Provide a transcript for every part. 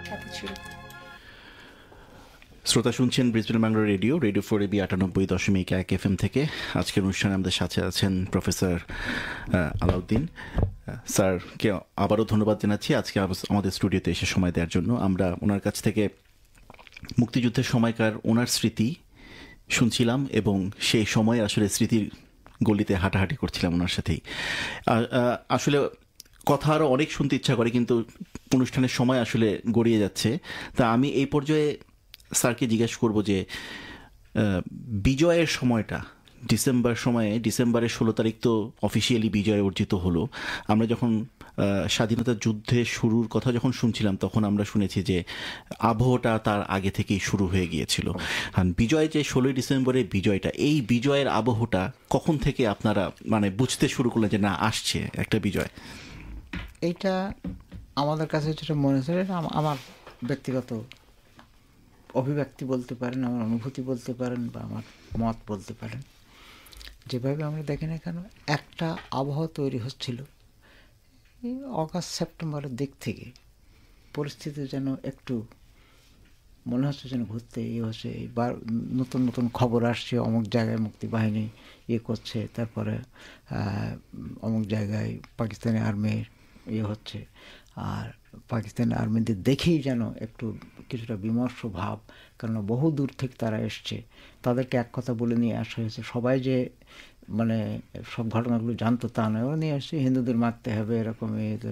সাথে ছিল। শ্রোতা শুনছেন Brisbane Bangla radio 4AB 98.1 FM থেকে। আজকের অনুষ্ঠানে আমাদের সাথে আছেন প্রফেসর আলাউদ্দিন স্যারকে আবারও ধন্যবাদ জানাচ্ছি আজকে আমাদের স্টুডিওতে এসে সময় দেওয়ার জন্য। আমরা ওনার কাছ থেকে মুক্তিযুদ্ধের সময়কার ওনার স্মৃতি শুনছিলাম এবং সেই সময় আসলে স্মৃতির গলিতে হাঁটাহাঁটি করছিলাম ওনার সাথেই। আসলে কথা আরও অনেক শুনতে ইচ্ছা করে, কিন্তু অনুষ্ঠানের সময় আসলে গড়িয়ে যাচ্ছে। তা আমি এই পর্যায়ে স্যারকে জিজ্ঞেস করব যে বিজয়ের সময়টা, ডিসেম্বরের 16 তারিখ তো অফিসিয়ালি বিজয় অর্জিত হলো। আমরা যখন স্বাধীনতা যুদ্ধের শুরুর কথা যখন শুনছিলাম তখন আমরা শুনেছি যে আবহটা তার আগে থেকেই শুরু হয়ে গিয়েছিল। আর বিজয় যে 16 ডিসেম্বরের বিজয়টা, এই বিজয়ের আবহটা কখন থেকে আপনারা মানে বুঝতে শুরু করলেন যে না আসছে একটা বিজয়? এইটা আমাদের কাছে যেটা মনে হচ্ছে, আমার ব্যক্তিগত অভিব্যক্তি বলতে পারেন, আমার অনুভূতি বলতে পারেন, বা আমার মত বলতে পারেন। যেভাবে আমরা দেখি না কেন, একটা আবহাওয়া তৈরি হচ্ছিল অগাস্ট সেপ্টেম্বরের দিক থেকে। পরিস্থিতি যেন একটু মনে হচ্ছে যেন ঘুরতে হচ্ছে, এইবার নতুন নতুন খবর আসছে, অমুক জায়গায় মুক্তিবাহিনী করছে, তারপরে অমুক জায়গায় পাকিস্তানি আর্মির হচ্ছে। আর পাকিস্তানি আর্মিদের দেখেই যেন একটু কিছুটা বিমর্ষ ভাব, কেননা বহু দূর থেকে তারা এসছে, তাদেরকে এক কথা বলে নিয়ে আসা হয়েছে। সবাই যে মানে সব ঘটনাগুলো জানতো তা নয়, ওরা নিয়ে আসছে হিন্দুদের মারতে হবে এরকম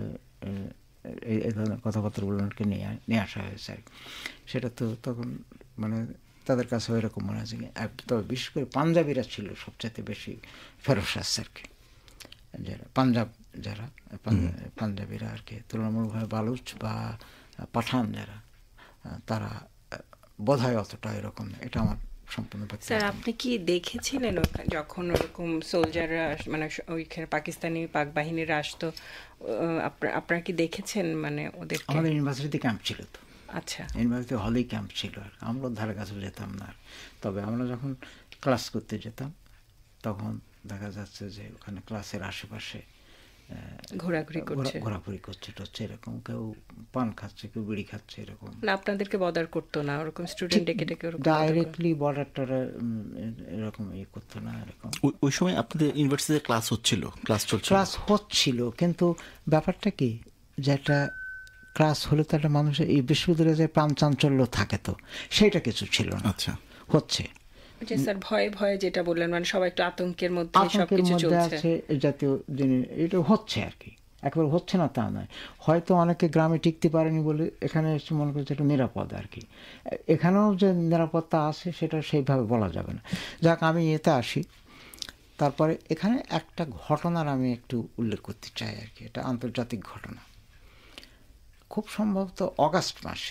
এই ধরনের কথাবার্তাগুলোকে নিয়ে আসা হয়েছে। সেটা তো তখন মানে তাদের কাছে এরকম মনে হচ্ছে। তবে বিশেষ করে পাঞ্জাবিরা ছিল সবচেয়ে বেশি ফেরোসাস আর কি, যারা পাঞ্জাবিরা আর কি, তুলনামূলকভাবে বালুচ বা পাঠান যারা, তারা বোধহয় অতটা এরকম। এটা আমার সম্পূর্ণ। স্যার, আপনি কি দেখেছিলেন যখন ওরকম সোলজাররা মানে ওইখানে পাকিস্তানি পাক বাহিনীরা আসতো, আপনারা কি দেখেছেন? মানে ওদের আমাদের ইউনিভার্সিটিতে ক্যাম্প ছিল তো। আচ্ছা, ইউনিভার্সিটি হলেই ক্যাম্প ছিল, আর আমরা ধারে কাছে যেতাম না। তবে আমরা যখন ক্লাস করতে যেতাম তখন দেখা যাচ্ছে যে ওখানে ক্লাসের আশেপাশে ঘোরাঘুরি করছে টচ্ছে, এরকম কেউ পান খাচ্ছে, কেউ বিড়ি খাচ্ছে, এরকম। না, আপনাদেরকে বর্ডার করতো না ওরকম স্টুডেন্ট ডেকে ডাইরেক্টলি বর্ডারটা এরকম করতো না এরকম। ওই সময় আপনাদের ইউনিভার্সিটিতে ক্লাস হচ্ছিল, কিন্তু ব্যাপারটা কি, যেটা ক্লাস হলে তো একটা মানুষের এই বিশ্ববিদ্যালয়ে যে প্রাণ চাঞ্চল্য থাকে, তো সেইটা কিছু ছিল না। আচ্ছা, হচ্ছে স্যার ভয়ে ভয়ে যেটা বললেন, মানে সবাই একটু আতঙ্কের মধ্যে সবকিছু চলছে, এই জাতীয় জিনিস এটা হচ্ছে আর কি। একবার হচ্ছে না তা নয়, হয়তো অনেকে গ্রামে টিকতে পারেনি বলে এখানে এসে মনে করছে এটা নিরাপদ আর কি। এখানেও যে নিরাপত্তা আছে সেটা সেইভাবে বলা যাবে না। যাক, আমি এতে আসি। তারপরে এখানে একটা ঘটনার আমি একটু উল্লেখ করতে চাই আর কি, এটা আন্তর্জাতিক ঘটনা। খুব সম্ভবত অগাস্ট মাসে,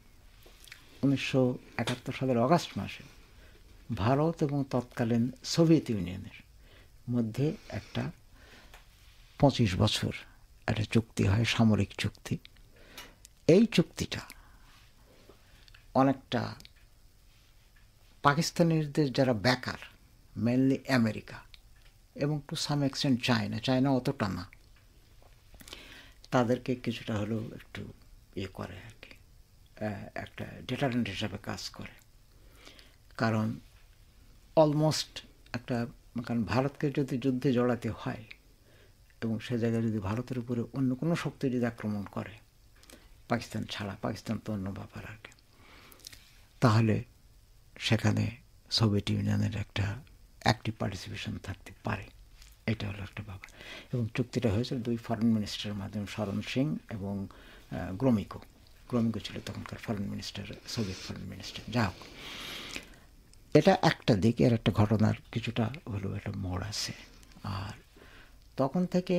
1971 সালের অগাস্ট মাসে ভারত এবং তৎকালীন সোভিয়েত ইউনিয়নের মধ্যে একটা 25 বছর একটা চুক্তি হয়, সামরিক চুক্তি। এই চুক্তিটা অনেকটা পাকিস্তানিদের যারা ব্যাকার, মেনলি আমেরিকা এবং টু সাম এক্সটেন্ট চায়না অতটা না, তাদেরকে কিছুটা হলেও একটু করে আর কি, একটা ডেটারেন্ট হিসাবে কাজ করে। কারণ অলমোস্ট কারণ ভারতকে যদি যুদ্ধে জড়াতে হয় এবং সে জায়গায় যদি ভারতের উপরে অন্য কোনো শক্তি যদি আক্রমণ করে, পাকিস্তান ছাড়া, পাকিস্তান তো অন্য ব্যাপার আর কি, তাহলে সেখানে সোভিয়েত ইউনিয়নের একটা অ্যাক্টিভ পার্টিসিপেশন থাকতে পারে। এটা হলো একটা ব্যাপার। এবং চুক্তিটা হয়েছে দুই ফরেন মিনিস্টারের মাধ্যমে, শরণ সিং এবং গ্রোমিকো ছিল তখনকার foreign minister, Soviet foreign minister. যা হোক, এটা একটা দিক। এর একটা ঘটনার কিছুটা হলেও একটা মোড় আছে। আর তখন থেকে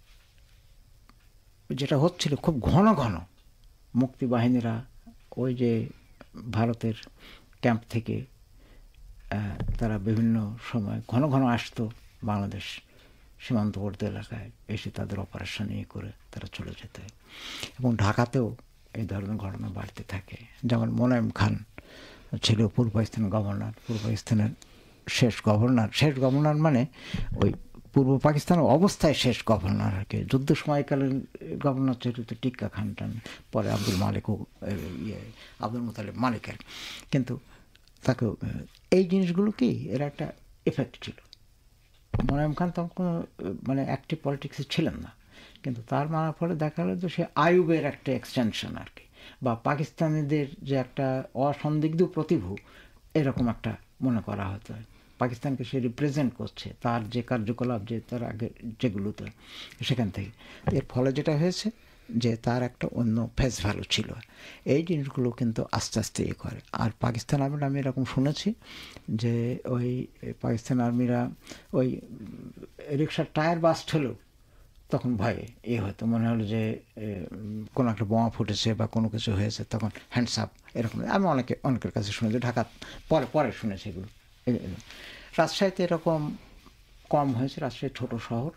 যেটা হচ্ছিল, খুব ঘন ঘন মুক্তিবাহিনীরা ওই যে ভারতের ক্যাম্প থেকে তারা বিভিন্ন সময় ঘন ঘন আসতো বাংলাদেশ সীমান্তবর্তী এলাকায়, এসে তাদের অপারেশন করে তারা চলে যেত। এবং ঢাকাতেও এই ধরনের ঘটনা বাড়তে থাকে। যেমন মোনায়েম খান ছিল পূর্ব পাকিস্তানের গভর্নর, পূর্ব পাকিস্তানের শেষ গভর্নর মানে ওই পূর্ব পাকিস্তানের অবস্থায় শেষ গভর্নর আর কি, যুদ্ধ সময়কালীন গভর্নর ছিল তো টিক্কা খান টান, পরে আব্দুল মালিক আব্দুল মুতালিব মালিকের, কিন্তু তাকে এই জিনিসগুলো কি এর একটা এফেক্ট ছিল। মোনায়েম খান তখন কোনো মানে অ্যাক্টিভ পলিটিক্সে ছিলেন না, কিন্তু তার মারার পরে দেখা গেল যে সে আইয়ুবের একটা এক্সটেনশন আর কি, বা পাকিস্তানিদের যে একটা অসন্দিগ্ধ প্রতিভূ এরকম একটা মনে করা হতো। পাকিস্তানকে সে রিপ্রেজেন্ট করছে, তার যে কার্যকলাপ যে তার আগে যেগুলোতে, সেখান থেকে এর ফলে যেটা হয়েছে যে তার একটা অন্য ফেস ভ্যালু ছিল। এই জিনিসগুলো কিন্তু আস্তে আস্তে করে। আর পাকিস্তান আর্মিরা আমি এরকম শুনেছি যে ওই পাকিস্তান আর্মিরা ওই রিক্সার টায়ার বাস্ট হলো তখন ভয়ে হয়তো মনে হলো যে কোনো একটা বোমা ফুটেছে বা কোনো কিছু হয়েছে, তখন হ্যান্ডস আপ এরকম। আমি অনেকের কাছে শুনেছি, ঢাকা পরে শুনেছি এগুলো। রাজশাহীতে এরকম কম হয়েছে, রাজশাহী ছোট শহর,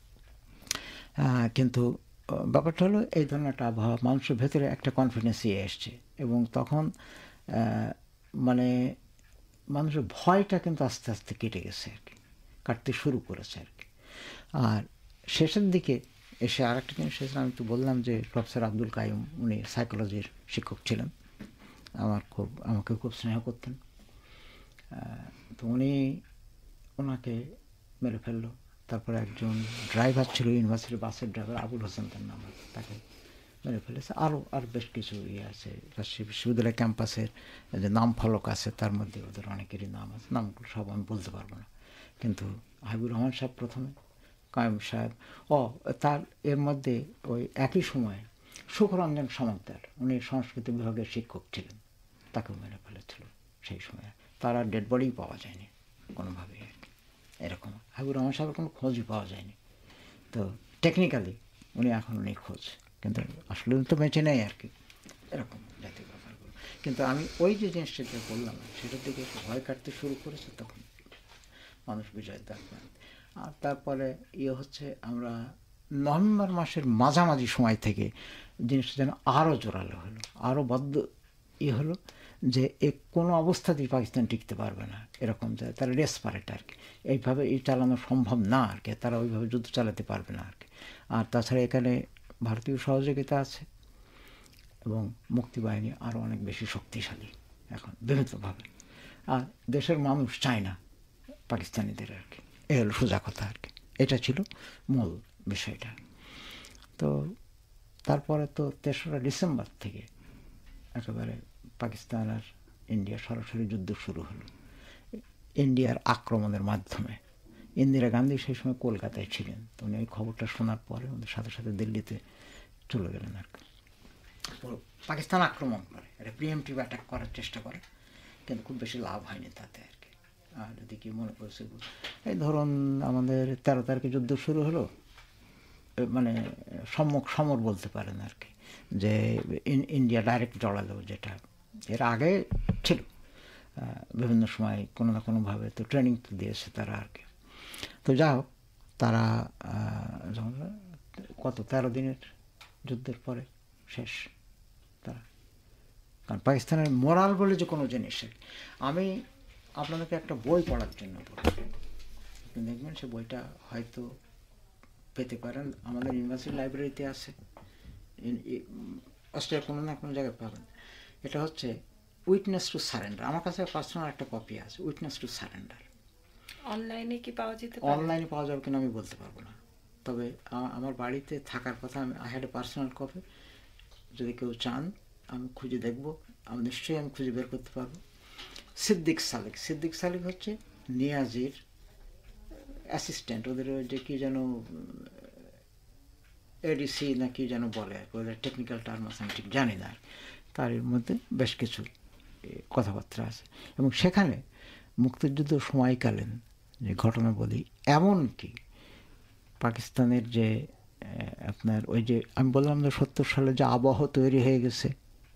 কিন্তু ব্যাপারটা হলো এই ধরনের একটা আবহাওয়া মানুষের ভেতরে একটা কনফিডেন্স এসছে, এবং তখন মানে মানুষের ভয়টা কিন্তু আস্তে আস্তে কেটে গেছে আর কি, কাটতে শুরু করেছে আর কি। আর শেষের দিকে এসে আর একটা জিনিস এসে আমি তো বললাম যে প্রফেসর আব্দুল কাইয়ুম, উনি সাইকোলজির শিক্ষক ছিলেন, আমাকে খুব স্নেহ করতেন। তো ওনাকে মেরে ফেললো। তারপরে একজন ড্রাইভার ছিল, ইউনিভার্সিটির বাসের ড্রাইভার, আবুল হোসেন তার নাম, তাকে মেরে ফেলেছে। আর বেশ কিছু আছে রাজশাহী বিশ্ববিদ্যালয় ক্যাম্পাসের যে নাম ফলক আছে তার মধ্যে ওদের অনেকেরই নাম আছে, নামগুলো সব আমি বলতে পারবো না, কিন্তু হাবিবুর রহমান সাহেব প্রথমে, কায়েম সাহেব, তার এর মধ্যে ওই একই সময়ে সুখরঞ্জন সমাদ্দার, উনি সংস্কৃতি বিভাগের শিক্ষক ছিলেন, তাকেও মেরে ফেলেছিল সেই সময়। তার আর ডেড বডি পাওয়া যায়নি কোনোভাবেই আর কি, এরকম। হাবিবুর রহমান সাহেবের কোনো খোঁজই পাওয়া যায়নি। তো টেকনিক্যালি উনি এখন খোঁজ, কিন্তু আসলে তো বেঁচে নেই আর কি, এরকম জাতীয় ব্যাপারগুলো। কিন্তু আমি ওই যে জিনিসটা যে বললাম সেটার দিকে ভয় কাটতে শুরু করেছে তখন মানুষ বিজয় দেখবেন। আর তারপরে হচ্ছে আমরা নভেম্বর মাসের মাঝামাঝি সময় থেকে জিনিসটা যেন আরও জোরালো হলো, আরও বদ্ধ হলো যে কোনো অবস্থাতেই পাকিস্তান টিকতে পারবে না, এরকম যায় তারা ডেসপারেট আর কি, এইভাবে চালানো সম্ভব না আর কি, তারা ওইভাবে যুদ্ধ চালাতে পারবে না আর কি। আর তাছাড়া এখানে ভারতীয় সহযোগিতা আছে এবং মুক্তিবাহিনী আরও অনেক বেশি শক্তিশালী এখন বিভিন্নভাবে, আর দেশের মানুষ চায় না পাকিস্তানিদের আর কি, এ হলো সোজা কথা আর কি। এটা ছিল মূল বিষয়টা। তো তারপরে তো 3রা ডিসেম্বর থেকে একেবারে পাকিস্তান আর ইন্ডিয়া সরাসরি যুদ্ধ শুরু হলো ইন্ডিয়ার আক্রমণের মাধ্যমে। ইন্দিরা গান্ধী সেই সময় কলকাতায় ছিলেন, তো উনি ওই খবরটা শোনার পরে ওদের সাথে সাথে দিল্লিতে চলে গেলেন আর কি। পাকিস্তান আক্রমণ করে, এটা প্রিএমটিভ অ্যাটাক করার চেষ্টা করে, কিন্তু খুব বেশি লাভ হয়নি তাতে আর কি। আর যদি কি মনে করছে, এই ধরুন আমাদের 13 তারিখে যুদ্ধ শুরু হলো, মানে সমর বলতে পারেন আর কি, যে ইন্ডিয়া ডাইরেক্ট জড়ালো, যেটা এর আগে ছিল বিভিন্ন সময় কোনো না কোনোভাবে, তো ট্রেনিং তো দিয়েছে তারা আর কি। তো যা হোক, তারা যখন 13 দিনের যুদ্ধের পরে শেষ তারা, কারণ পাকিস্তানের মোরাল বলে যে কোনো জিনিস, আমি আপনাদেরকে একটা বই পড়ার জন্য বলছি, আপনি দেখবেন সে বইটা হয়তো পেতে পারেন, আমাদের ইউনিভার্সিটি লাইব্রেরিতে আছে, অস্ট্রেলিয়ার কোনো না কোনো জায়গায় পাবেন। এটা হচ্ছে উইটনেস টু সারেন্ডার, আমার কাছে পার্সোনাল একটা কপি আছে, উইটনেস টু সারেন্ডার। অনলাইনে কি পাওয়া যেতে পারে? অনলাইনে পাওয়া যাবে কিনা আমি বলতে পারবো না, তবে আমার বাড়িতে থাকার কথা, আমি I had a personal copy, যদি কেউ চান আমি খুঁজে দেখবো, আমি নিশ্চয়ই খুঁজে বের করতে পারবো। সিদ্দিক সালিক হচ্ছে নিয়াজির অ্যাসিস্ট্যান্ট, ওদের যে কি যেন এডিসি না কি যেন বলে, ওদের টেকনিক্যাল টার্ম আছে আমি ঠিক জানি না, তার মধ্যে বেশ কিছু কথাবার্তা আছে। এবং সেখানে মুক্তিযুদ্ধ সময়কালীন যে ঘটনা বলি, এমনকি পাকিস্তানের যে আপনার ওই যে আমি বললাম যে 70 সালে যে আবহ তৈরি হয়ে গেছে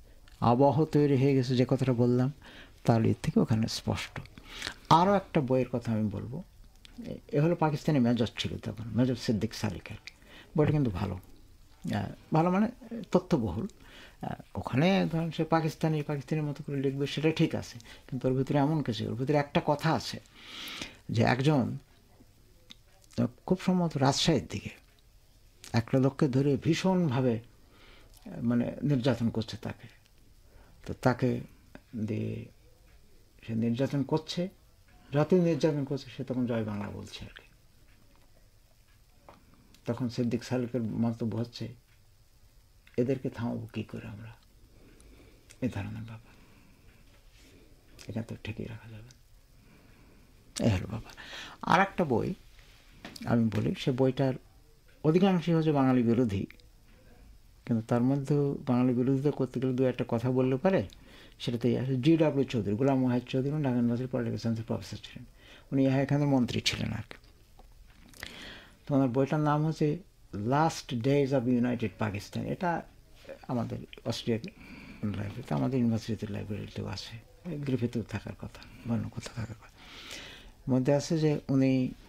যে কথাটা বললাম, তার এর থেকে ওখানে স্পষ্ট। আরও একটা বইয়ের কথা আমি বলবো, এ হলো পাকিস্তানি মেজর ছিল তখন, মেজর সিদ্দিক সালিকের বইটা কিন্তু ভালো মানে তথ্যবহুল। ওখানে ধরেন সে পাকিস্তানের মতো করে লিখবে, সেটা ঠিক আছে, কিন্তু ওর ভিতরে এমন কিছু, ওর ভিতরে একটা কথা আছে যে একজন খুব সম্ভবত রাজশাহীর দিকে একটা লোককে ধরে ভীষণভাবে মানে নির্যাতন করছে তাকে। তো তাকে দিয়ে সে নির্যাতন করছে, যতই নির্যাতন করছে সে তখন জয় বাংলা বলছে আর কি। তখন সিদ্দিক সালুকের মন্তব্য হচ্ছে, এদেরকে থামাবো কী করে আমরা, এ ধরনের ব্যাপার, এটা তো ঠিকই রাখা যাবে। এই হলো ব্যাপার। আর একটা বই আমি বলি, সে বইটার অধিকাংশই হচ্ছে বাঙালি বিরোধী, কিন্তু তার মধ্যেও বাঙালি বিরোধিতা করতে গেলে দু একটা কথা বললে পারে, সেটাতেই আছে জি.ডব্লিউ. চৌধুরী, গোলাম ওয়াহিদ চৌধুরী ঢাকা ইউনিভার্সিটির পলিটিক্যাল সায়েন্সের প্রফেসর ছিলেন, উনি এখানের মন্ত্রী ছিলেন আর কি। তো ওনার বইটার নাম হচ্ছে last days of United Pakistan. এটা আমাদের অস্ট্রিয়ার লাইব্রেরিতে, আমাদের ইউনিভার্সিটির লাইব্রেরিতেও আছে, গ্রিফিথেও থাকার কথা, বর্ণকথা থাকার কথা। মধ্যে আছে যে উনি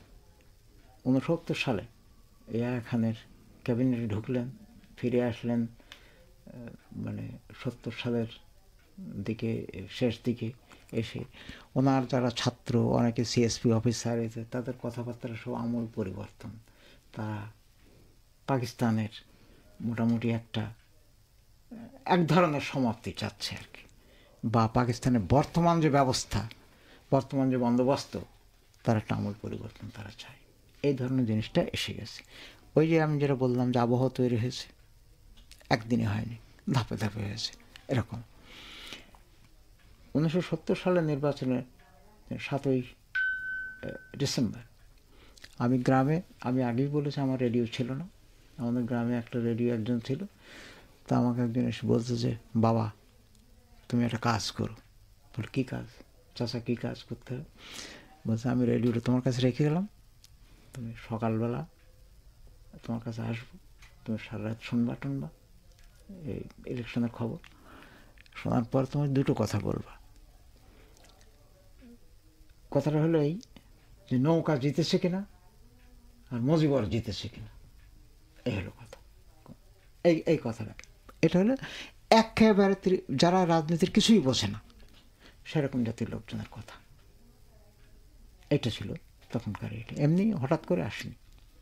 69 সালে ইয়া খানের ক্যাবিনেটে ঢুকলেন, ফিরে আসলেন মানে 70 সালের দিকে, শেষ দিকে এসে ওনার যারা ছাত্র, অনেকে সিএসপি অফিসার এসে, তাদের কথাবার্তা সব আমূল পরিবর্তন। তারা পাকিস্তানের মোটামুটি এক ধরনের সমাপ্তি চাচ্ছে আর কি, বা পাকিস্তানের বর্তমান যে ব্যবস্থা, বর্তমান যে বন্দোবস্ত, তার একটা আমূল পরিবর্তন তারা চায়। এই ধরনের জিনিসটা এসে গেছে। ওই যে আমি যেটা বললাম যে আবহাওয়া তৈরি হয়েছে, একদিনে হয়নি, ধাপে ধাপে হয়েছে এরকম। 1970 সালের নির্বাচনের 7ই ডিসেম্বর আমি গ্রামে, আমি আগেই বলেছি আমার রেডিও ছিল না, আমাদের গ্রামে একটা রেডিও একজন ছিল। তা আমাকে একজন এসে বলছে যে, বাবা তুমি একটা কাজ করো। বলে কী কাজ চাচা, কী কাজ করতে হবে? বলছে আমি রেডিওটা তোমার কাছে রেখে গেলাম, তুমি সকালবেলা তোমার কাছে আসবো, তুমি সারা রাত শুনবা টুনবা এই ইলেকশনের খবর, শোনার পর তোমার দুটো কথা বলবা। কথাটা হলো এই যে নৌকা জিতেছে কিনা আর মুজিবর জিতেছে কিনা, এই হলো কথা। এই কথাটা, এটা হলো একেবারে যারা রাজনীতির কিছুই বোঝে না সেরকম জাতির লোকজনের কথা। এটা ছিল তখনকার। এটা এমনি হঠাৎ করে আসেনি,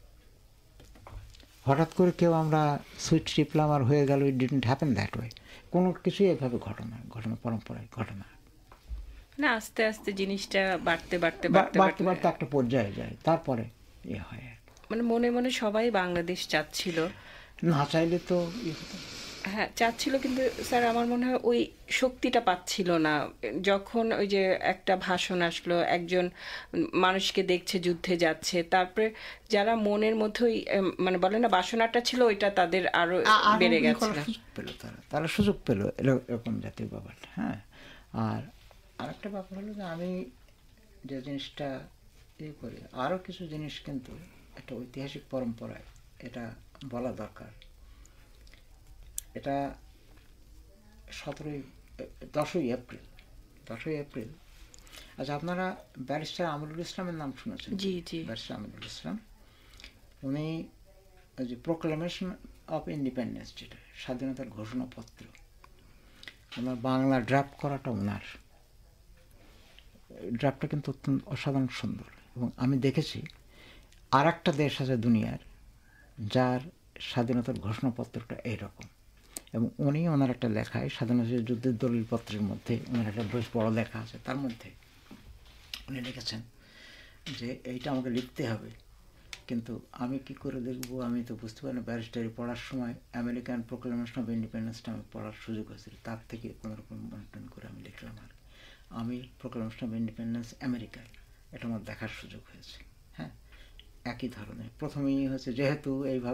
হঠাৎ করে কেউ আমরা সুইচ টিপলাম আর হয়ে গেল, ইট ডিডন্ট হ্যাপেন দ্যাট ওয়ে। কোনো কিছুই এভাবে ঘটনা পরম্পরায় ঘটনা না, আস্তে আস্তে জিনিসটা বাড়তে বাড়তে বাড়তে বাড়তে একটা পর্যায়ে যায়, তারপরে হয় আর মানে মনে মনে সবাই বাংলাদেশ চাচ্ছিল, না চাইলে তো হতো। হ্যাঁ চাচ্ছিল, কিন্তু স্যার আমার মনে হয় ওই শক্তিটা পাচ্ছিল না। যখন ওই যে একটা ভাষণ আসলো, একজন মানুষকে দেখছে যুদ্ধে যাচ্ছে, তারপরে যারা মনের মধ্যে ওই মানে বলে না বাসনাটা ছিল, ওইটা তাদের আরো বেড়ে গেছে, সুযোগ পেল, তারা সুযোগ পেল এরকম জাতীয় ব্যাপারটা। হ্যাঁ, আর আরেকটা ব্যাপার হলো যে আমি যে জিনিসটা করি, আরও কিছু জিনিস কিন্তু একটা ঐতিহাসিক পরম্পরায় এটা বলা দরকার। এটা 10ই এপ্রিল। আচ্ছা, আপনারা ব্যারিস্টার আমিরুল ইসলামের নাম শুনেছেন? জি জি। ব্যারিস্টার আমিরুল ইসলাম, উনি যে প্রোক্লামেশন অফ ইন্ডিপেন্ডেন্স, যেটা স্বাধীনতার ঘোষণাপত্র, আমার বাংলা ড্রাফট করাটা ওনার ড্রাফটটা কিন্তু অত্যন্ত অসাধারণ সুন্দর। এবং আমি দেখেছি আর একটা দেশ আছে দুনিয়ার যার স্বাধীনতার ঘোষণাপত্রটা এইরকম। এবং উনি ওনার একটা লেখায়, স্বাধীনতা যুদ্ধের দলিলপত্রের মধ্যে ওনার একটা বেশ বড় লেখা আছে, তার মধ্যে উনি লিখেছেন যে এইটা আমাকে লিখতে হবে, কিন্তু আমি কি করে লিখবো আমি তো বুঝতে পারি না। ব্যারিস্টারি পড়ার সময় আমেরিকান প্রোক্লামেশন অফ ইন্ডিপেন্ডেন্সটা আমি পড়ার সুযোগ হয়েছিল, তার থেকে কোনোরকম মন্টন করে আমি লিখলাম। আর আমি প্রোক্লামেশন অফ ইন্ডিপেন্ডেন্স আমেরিকায়, এটা আমার দেখার সুযোগ হয়েছে। হ্যাঁ, একই ধরনের। প্রথমেই হচ্ছে যেহেতু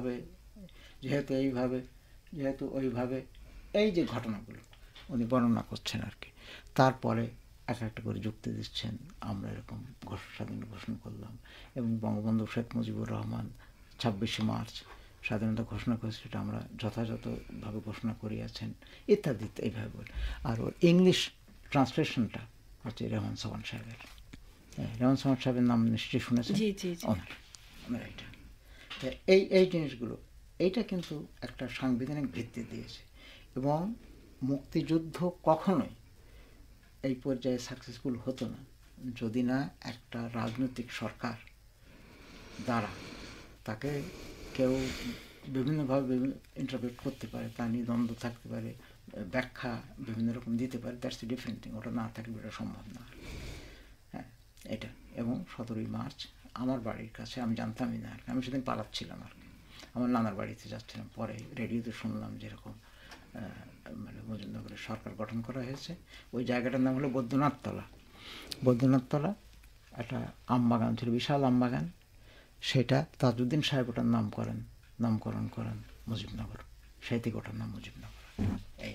ওইভাবে এই যে ঘটনাগুলো উনি বর্ণনা করছেন আর কি, তারপরে একটা করে যুক্তি দিচ্ছেন, আমরা এরকম স্বাধীনতা ঘোষণা করলাম এবং বঙ্গবন্ধু শেখ মুজিবুর রহমান 26শে মার্চ স্বাধীনতা ঘোষণা করেছে, সেটা আমরা যথাযথভাবে ঘোষণা করিয়াছেন ইত্যাদি এইভাবে বলে। আর ওর ইংলিশ ট্রান্সলেশনটা হচ্ছে রেহমান সোহান সাহেবের। রেহমান সোহান সাহেবের নাম নিশ্চয়ই শুনেছেন? ওনার এইটা, এই জিনিসগুলো, এইটা কিন্তু একটা সাংবিধানিক ভিত্তি দিয়েছে। এবং মুক্তিযুদ্ধ কখনোই এই পর্যায়ে সাকসেসফুল হতো না যদি না একটা রাজনৈতিক সরকার দ্বারা তাকে কেউ বিভিন্নভাবে ইন্টারপ্রেট করতে পারে, তা নিয়ে দ্বন্দ্ব থাকতে পারে, ব্যাখ্যা বিভিন্ন রকম দিতে পারে, দ্যাটস এ ডিফারেন্ট থিং। ওটা না থাকলে এটা সম্ভব না। হ্যাঁ, এটা। এবং 17ই মার্চ আমার বাড়ির কাছে, আমি জানতামই না আর কি, আমি সেদিন পালাচ্ছিলাম আর কি, আমার নানার বাড়িতে যাচ্ছিলাম। পরে রেডিওতে শুনলাম যেরকম মানে মজুমদারের সরকার গঠন করা হয়েছে। ওই জায়গাটার নাম হলো বৈদ্যনাথতলা। বৈদ্যনাথতলা একটা আমবাগান ছিল, বিশাল আমবাগান, সেটা তাজউদ্দিন সাহেব ওটার নামকরণ করেন মুজিবনগর, সেই থেকে ওটার নাম মুজিবনগর। এই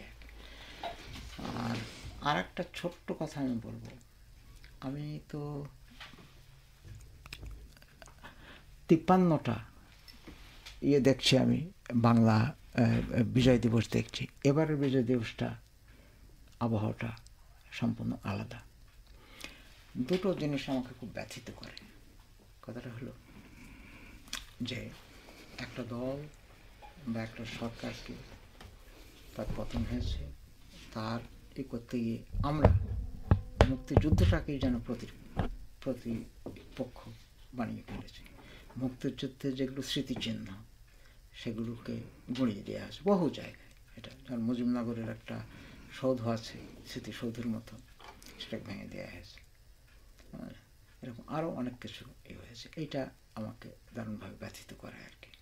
আর একটা ছোট্ট কথা আমি বলবো, আমি তো 53টা দেখছি আমি বাংলা বিজয় দিবস দেখছি। এবারের বিজয় দিবসটা আবহাওয়াটা সম্পূর্ণ আলাদা। দুটো জিনিস আমাকে খুব ব্যথিত করে। কথাটা হলো যে একটা দল বা একটা সরকারকে তার পতন হয়েছে, তার করতে গিয়ে আমরা মুক্তিযুদ্ধটাকেই যেন প্রতিপক্ষ বানিয়ে ফেলেছি। মুক্তিযুদ্ধে যেগুলো স্মৃতিচিহ্ন সেগুলোকে গুঁড়িয়ে দেওয়া আছে বহু জায়গায়। এটা যেমন মুজিবনগরের একটা সৌধ আছে স্মৃতিসৌধের মতো, সেটাকে ভেঙে দেওয়া হয়েছে। এরকম আরও অনেক কিছু হয়েছে। এইটা আমাকে দারুণভাবে ব্যথিত করে আর কি।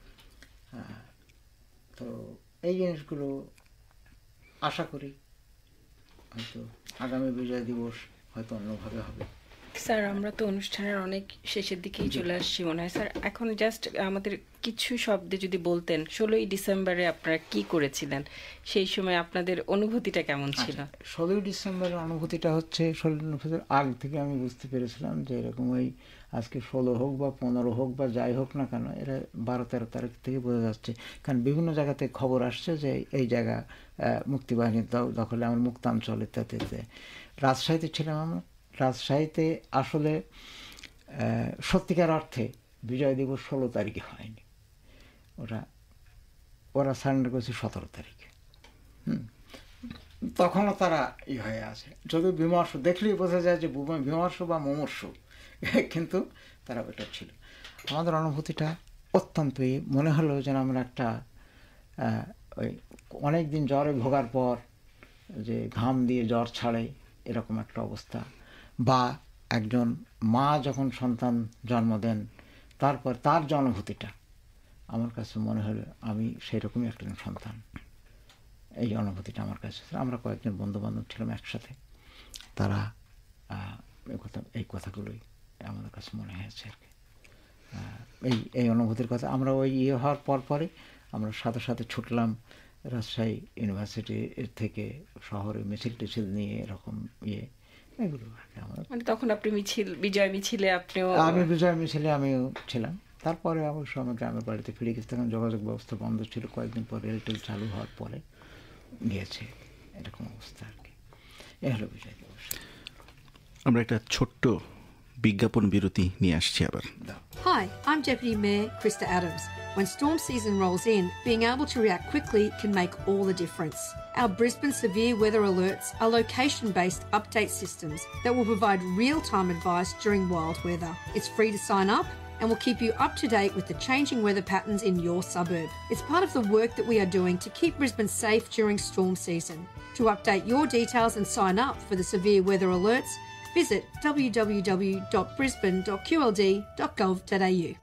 তো এই জিনিসগুলো আশা করি হয়তো আগামী বিজয় দিবস হয়তো অন্যভাবে হবে। স্যার, আমরা তো অনুষ্ঠানের অনেক শেষের দিকেই চলে আসছি মনে হয়। স্যার, এখন জাস্ট আমাদের কিছু শব্দে যদি বলতেন 16ই ডিসেম্বরে আপনারা কি করেছিলেন, সেই সময় আপনাদের অনুভূতিটা কেমন ছিল? 16ই ডিসেম্বরের অনুভূতিটা হচ্ছে, 16 ডিসেম্বরের আগ থেকে আমি বুঝতে পেরেছিলাম যে এরকম ওই আজকে 16 হোক বা 15 হোক বা যাই হোক না কেন, এরা 12-13 তারিখ থেকে বোঝা যাচ্ছে। কারণ বিভিন্ন জায়গাতে খবর আসছে যে এই জায়গা মুক্তিবাহিনীর দখলে, আমার মুক্তাঞ্চল ইত্যাদিতে। রাজশাহীতে ছিলাম আমরা। রাজশাহীতে আসলে সত্যিকার অর্থে বিজয় দিবস 16 তারিখে হয়নি, ওরা সারেন্ডার করেছে 17 তারিখে। তখনও তারা হয়ে আছে, যদিও বিমর্ষ দেখলেই বোঝা যায় যে বিমর্ষ বা মুমূর্ষ, কিন্তু তারা ওটা ছিল। আমাদের অনুভূতিটা অত্যন্ত মনে হলো যেন আমরা একটা ওই অনেক দিন জ্বরে ভোগার পর যে ঘাম দিয়ে জ্বর ছাড়ে এরকম একটা অবস্থা, বা একজন মা যখন সন্তান জন্ম দেন তারপর তার যে অনুভূতিটা, আমার কাছে মনে হলো আমি সেই রকমই একজন সন্তান। এই অনুভূতিটা আমার কাছে, আমরা কয়েকজন বন্ধুবান্ধব ছিলাম একসাথে, তারা এই কথাগুলোই আমাদের কাছে মনে হয়েছে আর কি। এই অনুভূতির কথা আমরা ওই হওয়ার পরে আমরা সাথে সাথে ছুটলাম রাজশাহী ইউনিভার্সিটি থেকে শহরে মিছিল টিছিল নিয়ে, এরকম এগুলো মানে তখন আপনি বিজয় মিছিলে আমি বিজয় মিছিলে আমিও ছিলাম। তারপরে অবশ্য আমার গ্রামের বাড়িতে ফিরে গেছি, তখন যোগাযোগ ব্যবস্থা বন্ধ ছিল, কয়েকদিন পর রেলটেল চালু হওয়ার পরে গিয়েছে, এরকম অবস্থা আর কি। এ হলো বিজয় দিবস। আমরা একটা ছোট্ট বিজ্ঞাপন বিরতি নিয়ে আসছি আবার। Hi, I'm Deputy Mayor Krista Adams. When storm season rolls in, being able to react quickly can make all the difference. Our Brisbane Severe Weather Alerts are location-based update systems that will provide real-time advice during wild weather. It's free to sign up and will keep you up to date with the changing weather patterns in your suburb. It's part of the work that we are doing to keep Brisbane safe during storm season. To update your details and sign up for the severe weather alerts, visit www.brisbane.qld.gov.au.